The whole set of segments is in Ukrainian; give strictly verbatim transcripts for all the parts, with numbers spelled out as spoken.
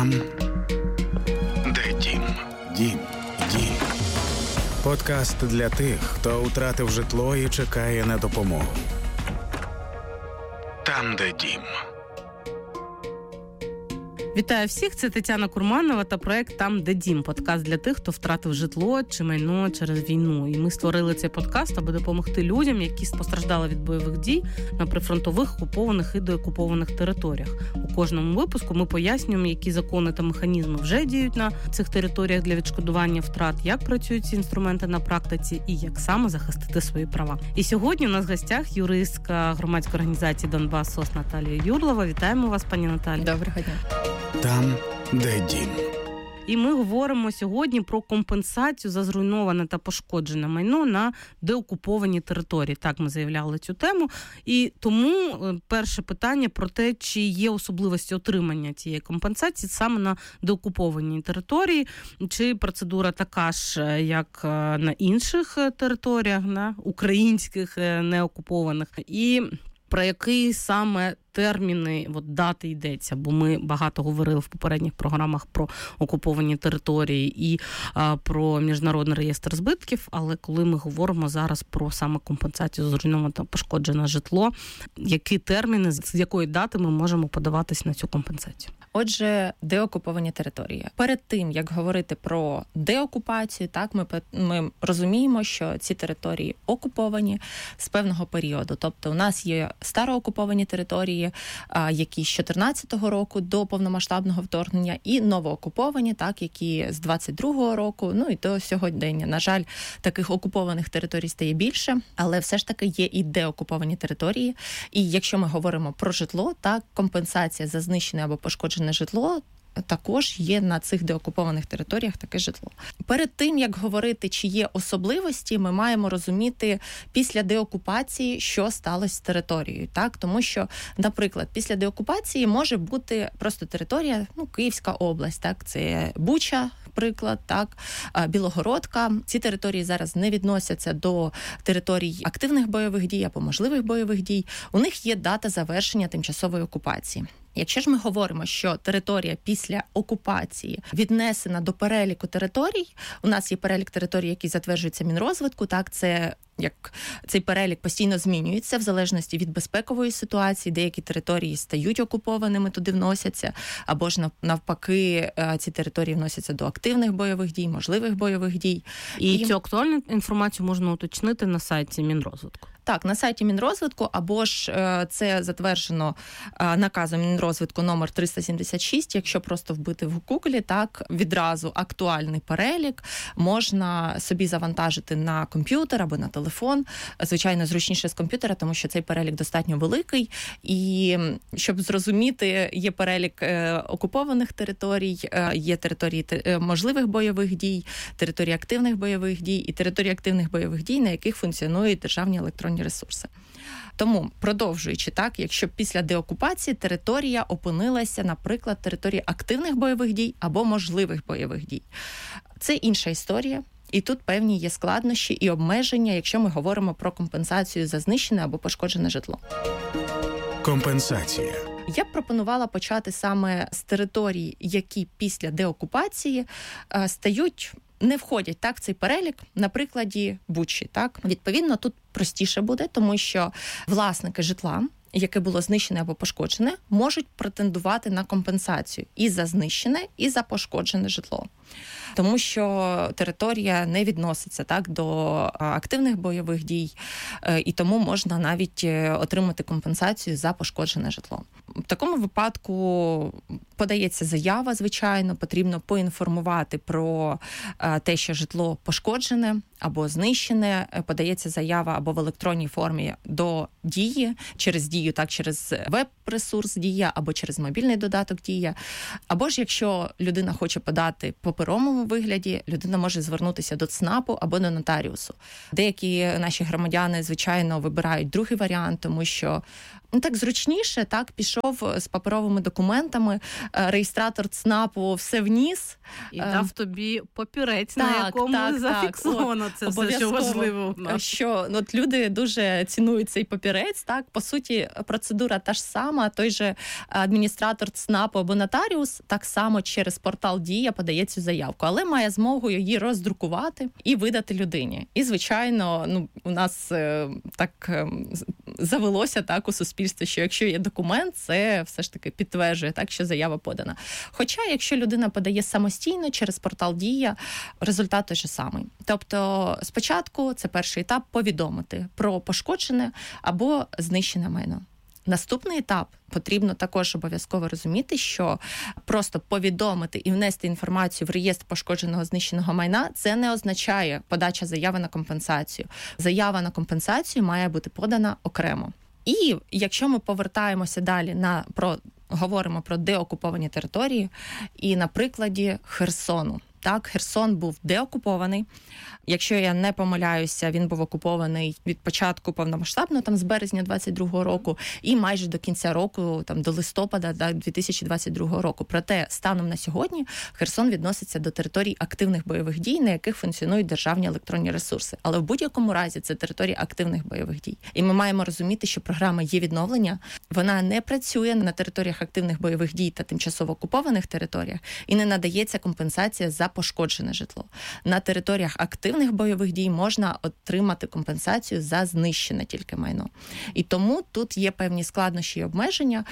Там, де дім. Дім. Дім. Подкаст для тих, хто втратив житло і чекає на допомогу. Там, де дім. Вітаю всіх, це Тетяна Курманова та проект «Там, де дім». Подкаст для тих, хто втратив житло чи майно через війну. І ми створили цей подкаст, аби допомогти людям, які постраждали від бойових дій на прифронтових, окупованих і деокупованих територіях. У кожному випуску ми пояснюємо, які закони та механізми вже діють на цих територіях для відшкодування втрат, як працюють ці інструменти на практиці і як саме захистити свої права. І сьогодні у нас в гостях юристка громадської організації «Донбас СОС» Наталія Юрлова. Вітаємо вас, пані Наталі. Доброго дня. Там, де дім. І ми говоримо сьогодні про компенсацію за зруйноване та пошкоджене майно на деокуповані території. Так ми заявляли цю тему. І тому перше питання про те, чи є особливості отримання цієї компенсації саме на деокупованій території, чи процедура така ж, як на інших територіях, на українських неокупованих. І про який саме терміни, от дати йдеться, бо ми багато говорили в попередніх програмах про окуповані території і а, про міжнародний реєстр збитків, але коли ми говоримо зараз про саме компенсацію за зруйноване та пошкоджене житло, які терміни, з якої дати ми можемо подаватись на цю компенсацію? Отже, деокуповані території. Перед тим, як говорити про деокупацію, так, ми, ми розуміємо, що ці території окуповані з певного періоду. Тобто у нас є староокуповані території, які з чотирнадцятого року до повномасштабного вторгнення, і новоокуповані, так, які з двадцять другого року, ну і до сьогодення. На жаль, таких окупованих територій стає більше, але все ж таки є і деокуповані території. І якщо ми говоримо про житло, так, компенсація за знищене або пошкоджене житло також є на цих деокупованих територіях таке житло. Перед тим, як говорити, чи є особливості, ми маємо розуміти після деокупації, що сталося з територією. Так? Тому що, наприклад, після деокупації може бути просто територія, ну, Київська область, так? Це Буча, приклад, так, Білогородка. Ці території зараз не відносяться до територій активних бойових дій або можливих бойових дій. У них є дата завершення тимчасової окупації. Якщо ж ми говоримо, що територія після окупації віднесена до переліку територій, у нас є перелік територій, який затверджується Мінрозвитку, так, це як цей перелік постійно змінюється в залежності від безпекової ситуації, деякі території стають окупованими, туди вносяться, або ж навпаки, ці території вносяться до активних бойових дій, можливих бойових дій. І, І цю актуальну інформацію можна уточнити на сайті Мінрозвитку. Так, на сайті Мінрозвитку, або ж це затверджено наказом Мінрозвитку номер триста сімдесят шість, якщо просто вбити в Гуглі, так, відразу актуальний перелік можна собі завантажити на комп'ютер або на телефон. Звичайно, зручніше з комп'ютера, тому що цей перелік достатньо великий. І щоб зрозуміти, є перелік окупованих територій, є території можливих бойових дій, території активних бойових дій і території активних бойових дій, на яких функціонують державні електронні ресурси. Тому, продовжуючи, так, якщо після деокупації територія опинилася, наприклад, території активних бойових дій або можливих бойових дій. Це інша історія. І тут певні є складнощі і обмеження, якщо ми говоримо про компенсацію за знищене або пошкоджене житло. Компенсація. Я б пропонувала почати саме з територій, які після деокупації е, стають, не входять, так, в цей перелік, на прикладі Бучі. Так? Відповідно, тут простіше буде, тому що власники житла, яке було знищене або пошкоджене, можуть претендувати на компенсацію і за знищене, і за пошкоджене житло. Тому що територія не відноситься, так, до активних бойових дій, і тому можна навіть отримати компенсацію за пошкоджене житло. В такому випадку подається заява, звичайно, потрібно поінформувати про те, що житло пошкоджене або знищене, подається заява або в електронній формі до Дії, через Дію, так, через веб-ресурс Дія, або через мобільний додаток Дія. Або ж, якщо людина хоче подати по паперовому вигляді, людина може звернутися до ЦНАПу або до нотаріусу. Деякі наші громадяни, звичайно, вибирають другий варіант, тому що ну, так зручніше, так, пішов з паперовими документами, реєстратор ЦНАПу все вніс. І дав тобі папірець, так, на якому так, зафіксовано так. це все, що важливо. Що от люди дуже цінують цей папірець, так, по суті, процедура та ж сама, той же адміністратор ЦНАПу або нотаріус так само через портал Дія подає цю заявку, але має змогу її роздрукувати і видати людині. І, звичайно, ну, у нас е, так е, завелося так у суспільстві, що якщо є документ, це все ж таки підтверджує, так, що заява подана. Хоча, якщо людина подає самостійно через портал Дія, результат той же самий. Тобто, спочатку, це перший етап, повідомити про пошкоджене або знищене майно. Наступний етап потрібно також обов'язково розуміти, що просто повідомити і внести інформацію в реєстр пошкодженого знищеного майна – це не означає подача заяви на компенсацію. Заява на компенсацію має бути подана окремо. І якщо ми повертаємося далі на про говоримо про деокуповані території, і на прикладі Херсону. Так, Херсон був деокупований. Якщо я не помиляюся, він був окупований від початку повномасштабного, там з березня двадцять другого року, і майже до кінця року, там до листопада да, дві тисячі двадцять другого року. Проте станом на сьогодні Херсон відноситься до територій активних бойових дій, на яких функціонують державні електронні ресурси. Але в будь-якому разі це території активних бойових дій. І ми маємо розуміти, що програма є відновлення, вона не працює на територіях активних бойових дій та тимчасово окупованих територіях, і не надається компенсація за пошкоджене житло. На територіях активних бойових дій можна отримати компенсацію за знищене тільки майно. І тому тут є певні складнощі і обмеження.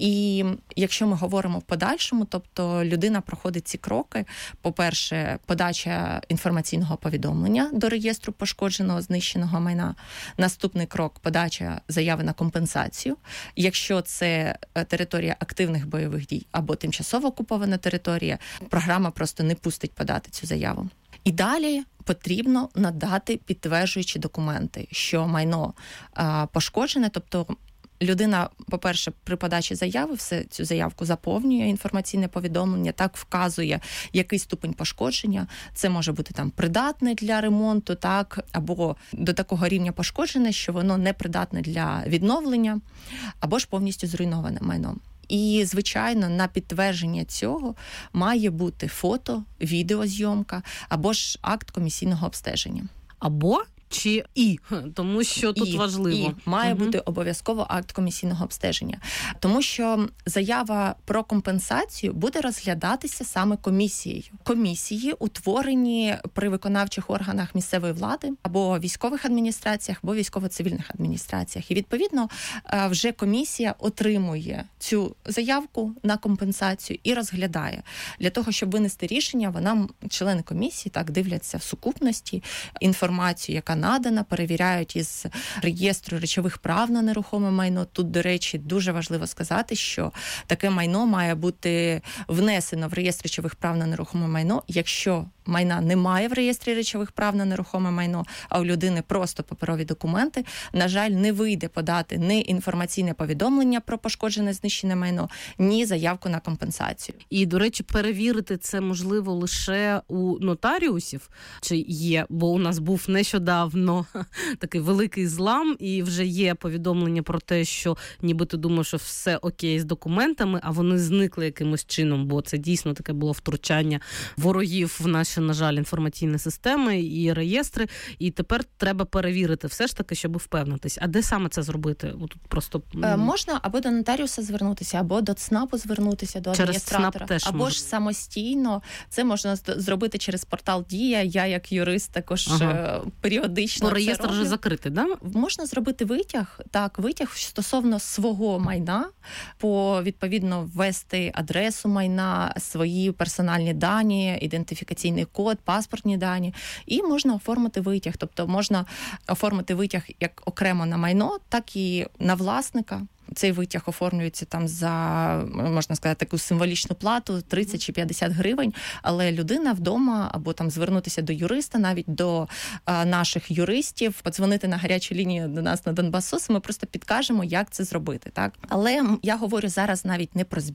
І якщо ми говоримо в подальшому, тобто людина проходить ці кроки, по-перше, подача інформаційного повідомлення до реєстру пошкодженого знищеного майна. Наступний крок – подача заяви на компенсацію. Якщо це територія активних бойових дій або тимчасово окупована територія, програма просто не пустить подати цю заяву. І далі потрібно надати підтверджуючі документи, що майно а, пошкоджене, тобто людина, по-перше, при подачі заяви все цю заявку заповнює, інформаційне повідомлення, так вказує, який ступень пошкодження. Це може бути там придатне для ремонту, так, або до такого рівня пошкоджене, що воно не придатне для відновлення, або ж повністю зруйноване майно. І, звичайно, на підтвердження цього має бути фото, відеозйомка або ж акт комісійного обстеження. Або чи і, тому що тут і, важливо. І має угу. бути обов'язково акт комісійного обстеження. Тому що заява про компенсацію буде розглядатися саме комісією. Комісії утворені при виконавчих органах місцевої влади або військових адміністраціях, або військово-цивільних адміністраціях. І, відповідно, вже комісія отримує цю заявку на компенсацію і розглядає. Для того, щоб винести рішення, вона, члени комісії, так, дивляться в сукупності інформацію, яка надана, перевіряють із реєстру речових прав на нерухоме майно. Тут, до речі, дуже важливо сказати, що таке майно має бути внесено в реєстр речових прав на нерухоме майно, якщо майна немає в реєстрі речових прав на нерухоме майно, а у людини просто паперові документи, на жаль, не вийде подати ні інформаційне повідомлення про пошкоджене знищене майно, ні заявку на компенсацію. І, до речі, перевірити це можливо лише у нотаріусів, чи є, бо у нас був нещодавно такий великий злам, і вже є повідомлення про те, що ніби ти думаєш, що все окей з документами, а вони зникли якимось чином, бо це дійсно таке було втручання ворогів в наші, на жаль, інформаційні системи і реєстри, і тепер треба перевірити все ж таки, щоб впевнитись. А де саме це зробити? Тут просто е, можна або до нотаріуса звернутися, або до ЦНАПу звернутися, до адміністратора, або може. ж самостійно. Це можна зробити через портал Дія. Я, як юрист, також ага. періодично. Бо реєстр вже закритий, да? Можна зробити витяг, так, витяг стосовно свого майна, по відповідно ввести адресу майна, свої персональні дані, ідентифікаційний код, паспортні дані, і можна оформити витяг. Тобто можна оформити витяг як окремо на майно, так і на власника. Цей витяг оформлюється там за, можна сказати, таку символічну плату тридцять чи п'ятдесят гривень, але людина вдома або там звернутися до юриста, навіть до а, наших юристів, подзвонити на гарячу лінію до нас на Донбас-Сос, ми просто підкажемо, як це зробити, так? Але я говорю зараз навіть не про збій,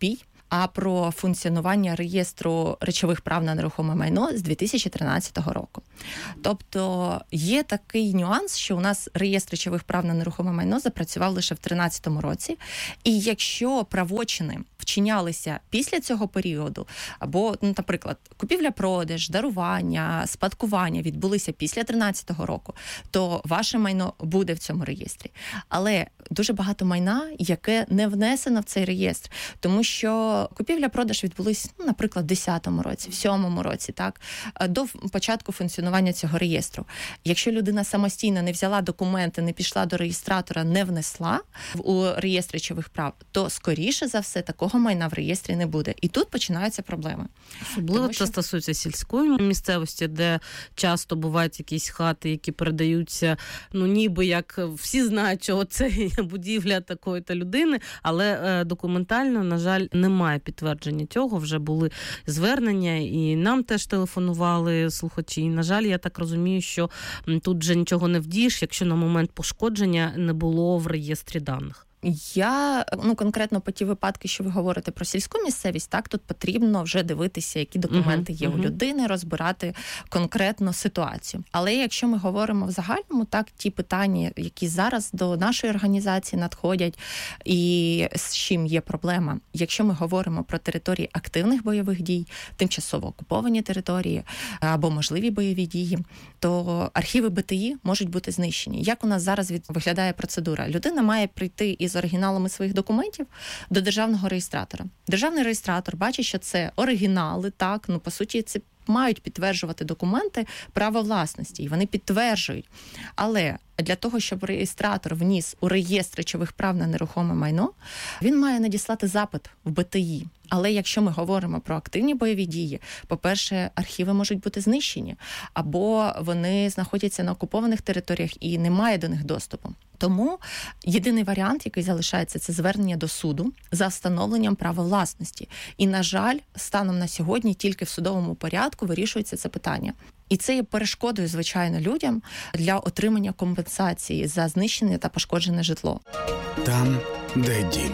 а про функціонування реєстру речових прав на нерухоме майно з дві тисячі тринадцятого року. Тобто є такий нюанс, що у нас реєстр речових прав на нерухоме майно запрацював лише в тринадцятому році, і якщо правочини вчинялися після цього періоду, або, ну, наприклад, купівля-продаж, дарування, спадкування відбулися після тринадцятого року, то ваше майно буде в цьому реєстрі. Але дуже багато майна, яке не внесено в цей реєстр, тому що купівля-продаж відбулись, ну, наприклад, в десятому році, в сьомому році, так, до початку функціонування цього реєстру. Якщо людина самостійно не взяла документи, не пішла до реєстратора, не внесла у реєстр речових прав, то, скоріше за все, такого майна в реєстрі не буде. І тут починаються проблеми. Особливо це що... стосується сільської місцевості, де часто бувають якісь хати, які передаються, ну, ніби як всі знають, що це будівля такої-то людини, але е, документально, на жаль, немає підтвердження цього. Вже були звернення, і нам теж телефонували слухачі. І, на жаль, я так розумію, що тут вже нічого не вдієш, якщо на момент пошкодження не було в реєстрі даних. Я, ну, конкретно по ті випадки, що ви говорите про сільську місцевість, так, тут потрібно вже дивитися, які документи є uh-huh, у людини, розбирати конкретно ситуацію. Але якщо ми говоримо в загальному, так, ті питання, які зараз до нашої організації надходять і з чим є проблема, якщо ми говоримо про території активних бойових дій, тимчасово окуповані території або можливі бойові дії, то архіви БТІ можуть бути знищені. Як у нас зараз від... виглядає процедура? Людина має прийти із з оригіналами своїх документів до державного реєстратора. Державний реєстратор бачить, що це оригінали, так, ну, по суті, це мають підтверджувати документи права власності, і вони підтверджують. Але для того, щоб реєстратор вніс у реєстр речових прав на нерухоме майно, він має надіслати запит в БТІ. Але якщо ми говоримо про активні бойові дії, по-перше, архіви можуть бути знищені, або вони знаходяться на окупованих територіях і немає до них доступу. Тому єдиний варіант, який залишається, це звернення до суду за встановленням права власності. І, на жаль, станом на сьогодні тільки в судовому порядку вирішується це питання. І це є перешкодою, звичайно, людям для отримання компенсації за знищене та пошкоджене житло. Там, де дім.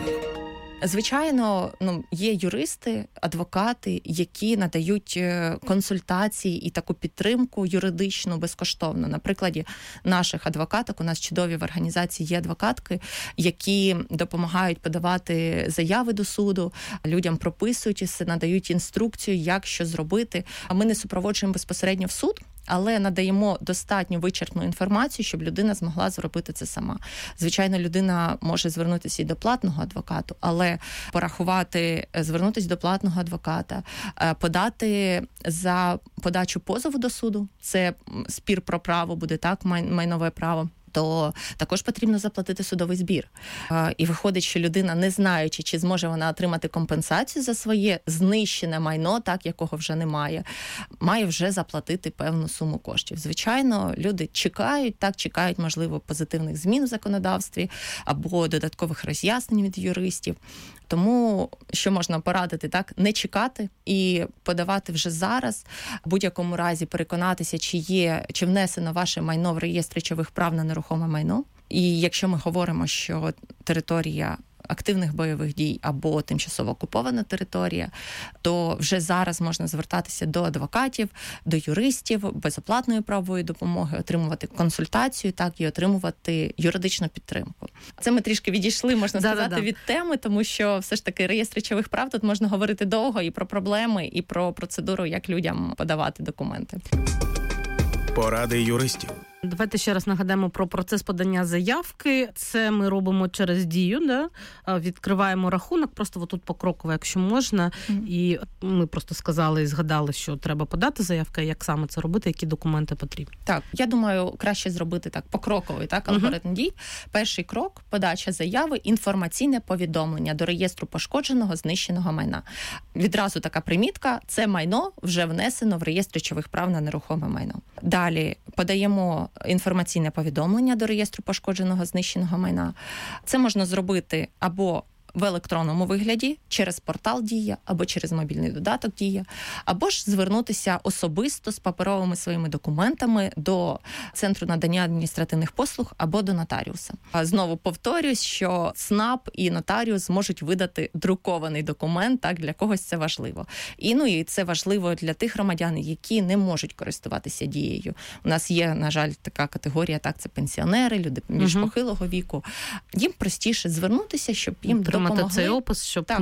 Звичайно, ну, є юристи, адвокати, які надають консультації і таку підтримку юридичну безкоштовно. На прикладі наших адвокаток, у нас чудові в організації є адвокатки, які допомагають подавати заяви до суду, людям прописують і надають інструкцію, як що зробити. А ми не супроводжуємо безпосередньо в суд, але надаємо достатньо вичерпну інформацію, щоб людина змогла зробити це сама. Звичайно, людина може звернутися і до платного адвоката, але порахувати, звернутися до платного адвоката, подати за подачу позову до суду, це спір про право буде, так, майнове право, то також потрібно заплатити судовий збір. І виходить, що людина, не знаючи, чи зможе вона отримати компенсацію за своє знищене майно, так, якого вже немає, має вже заплатити певну суму коштів. Звичайно, люди чекають, так, чекають, можливо, позитивних змін у законодавстві або додаткових роз'яснень від юристів. Тому, що можна порадити, так, не чекати і подавати вже зараз, в будь-якому разі переконатися, чи є, чи внесено ваше майно в реєстр речових прав на нерухоме майно. І якщо ми говоримо, що територія активних бойових дій або тимчасово окупована територія, то вже зараз можна звертатися до адвокатів, до юристів, безоплатної правової допомоги, отримувати консультацію, так, і отримувати юридичну підтримку. Це ми трішки відійшли, можна да, сказати, да, да. від теми, тому що все ж таки реєстр речових прав, тут можна говорити довго і про проблеми, і про процедуру, як людям подавати документи. Поради юристів. Давайте ще раз нагадаємо про процес подання заявки. Це ми робимо через Дію, да? Відкриваємо рахунок, просто отут покроково, якщо можна. Mm-hmm. І ми просто сказали і згадали, що треба подати заявку, як саме це робити, які документи потрібні. Так, я думаю, краще зробити так покроковий, так, алгоритм mm-hmm. дій. Перший крок – подача заяви, інформаційне повідомлення до реєстру пошкодженого, знищеного майна. Відразу така примітка – це майно вже внесено в реєстр речових прав на нерухоме майно. Далі подаємо інформаційне повідомлення до реєстру пошкодженого, знищеного майна. Це можна зробити або в електронному вигляді через портал Дія або через мобільний додаток Дія, або ж звернутися особисто з паперовими своїми документами до Центру надання адміністративних послуг або до нотаріуса. А знову повторюсь, що ЦНАП і нотаріус можуть видати друкований документ, так, для когось це важливо. І, ну, і це важливо для тих громадян, які не можуть користуватися Дією. У нас є, на жаль, така категорія, так, це пенсіонери, люди більш угу. похилого віку. Їм простіше звернутися, щоб їм отримати допомогли. Цей опис, щоб так,